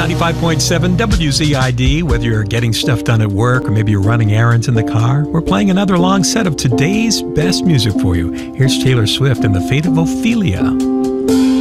95.7 WZID, whether you're getting stuff done at work or maybe you're running errands in the car, we're playing another long set of today's best music for you. Here's Taylor Swift and The Fate of Ophelia.